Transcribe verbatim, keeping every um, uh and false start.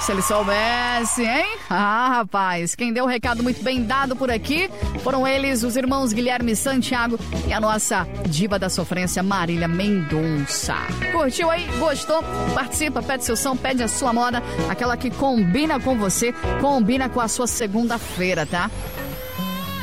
Se ele soubesse, hein? Ah, rapaz, quem deu o recado muito bem dado por aqui foram eles, os irmãos Guilherme Santiago e a nossa diva da sofrência, Marília Mendonça. Curtiu aí? Gostou? Participa, pede seu som, pede a sua moda, aquela que combina com você, combina com a sua segunda-feira, tá?